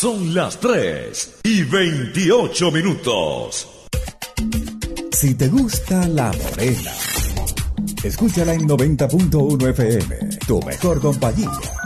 Son las 3:28. Si te gusta La Morena, escúchala en 90.1 FM, tu mejor compañía.